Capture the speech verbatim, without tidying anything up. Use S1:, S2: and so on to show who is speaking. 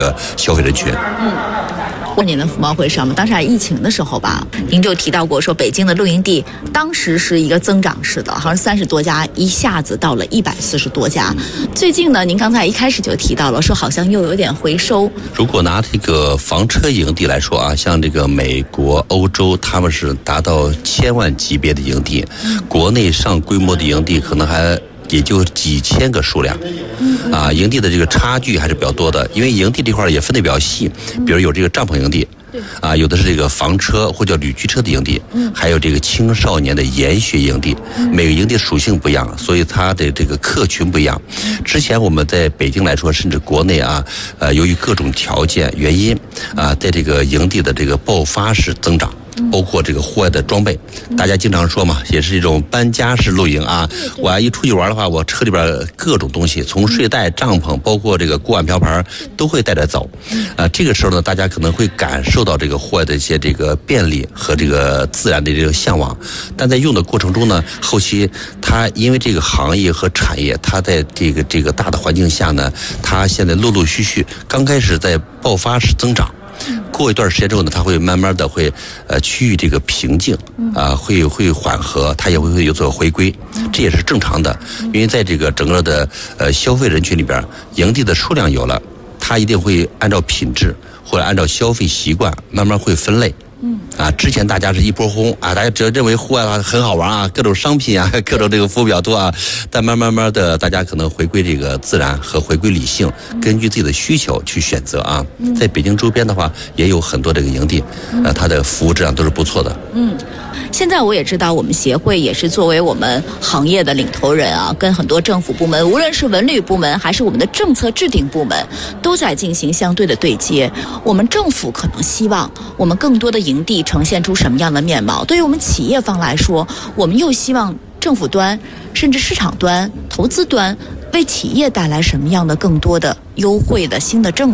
S1: 呃消费人群。
S2: 嗯。过年的服贸会上嘛，当时还疫情的时候吧，您就提到过说北京的露营地当时是一个增长式的，好像三十多家，一下子到了一百四十多家。最近呢，您刚才一开始就提到了，说好像又有点回收。
S1: 如果拿这个房车营地来说啊，像这个美国、欧洲，他们是达到千万级别的营地，国内上规模的营地可能还也就几千个数量，啊，营地的这个差距还是比较多的，因为营地这块也分得比较细，比如有这个帐篷营地，啊，有的是这个房车或叫旅居车的营地，还有这个青少年的研学营地，每个营地属性不一样，所以它的这个客群不一样。之前我们在北京来说，甚至国内啊，呃，由于各种条件原因啊，在这个营地的这个爆发式增长。包括这个户外的装备，大家经常说嘛，也是一种搬家式露营啊。我要一出去玩的话，我车里边各种东西，从睡袋、帐篷，包括这个锅碗瓢盆，都会带着走。啊，这个时候呢，大家可能会感受到这个户外的一些这个便利和这个自然的这个向往。但在用的过程中呢，后期它因为这个行业和产业，它在这个这个大的环境下呢，它现在陆陆续续刚开始在爆发式增长。过一段时间之后呢，它会慢慢的会呃趋于这个平静啊，会会缓和，它也会会有所回归，这也是正常的。因为在这个整个的呃消费人群里边，营地的数量有了，它一定会按照品质或者按照消费习惯慢慢会分类。嗯啊，之前大家是一波轰啊，大家只要认为户外啊很好玩啊，各种商品啊，各种这个服务比较多啊，但慢慢慢的，大家可能回归这个自然和回归理性，根据自己的需求去选择啊。在北京周边的话，也有很多这个营地，呃，它的服务质量都是不错的。
S2: 嗯。现在我也知道，我们协会也是作为我们行业的领头人啊，跟很多政府部门，无论是文旅部门还是我们的政策制定部门，都在进行相对的对接。我们政府可能希望我们更多的营地呈现出什么样的面貌，对于我们企业方来说，我们又希望政府端甚至市场端、投资端为企业带来什么样的更多的优惠的新的政策。